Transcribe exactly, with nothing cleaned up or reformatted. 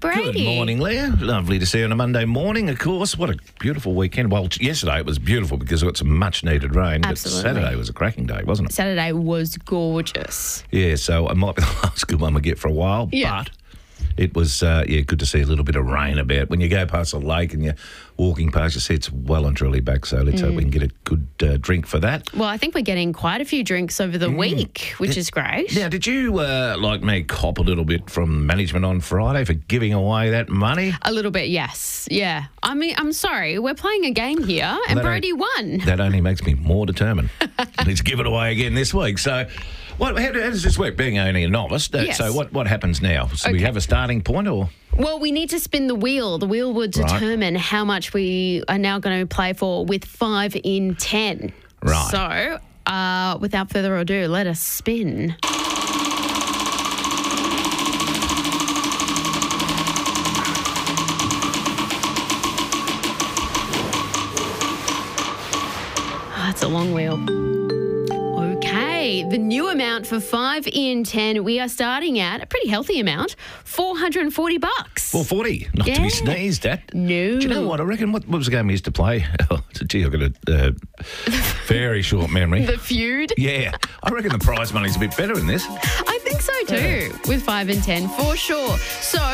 Brady. Good morning, Leah. Lovely to see you on a Monday morning, of course. What a beautiful weekend. Well, yesterday it was beautiful because we got some much-needed rain. Absolutely. But Saturday was a cracking day, wasn't it? Saturday was gorgeous. Yeah, so it might be the last good one we get for a while, Yeah. but it was, uh, yeah, good to see a little bit of rain about. When you go past a lake and you're walking past, you see it's well and truly back, so let's Mm. hope we can get a good uh, drink for that. Well, I think we're getting quite a few drinks over the week, which is great. Now, did you, uh, like me, cop a little bit from management on Friday for giving away that money? A little bit, yes. Yeah. I mean, I'm sorry. We're playing a game here, and That Brody won. That only makes me more determined. Let's give it away again this week. So, what? How, how does this work? Being only a novice, uh, Yes. so what? What happens now? So we Okay. have a starting point, or Well, we need to spin the wheel. The wheel would Right. determine how much we are now going to play for with five in ten. Right. So, uh, without further ado, let us spin. Ah, it's a long wheel. Okay, the new amount for five in ten, we are starting at a pretty healthy amount, four hundred and forty bucks. four forty? Not to Yeah. be sneezed at. No. Do you know what I reckon? What, what was the game we used to play? Oh, gee, I've got a uh, very short memory. The feud. Yeah, I reckon the prize money's a bit better in this. I think so too, with five and ten for sure. So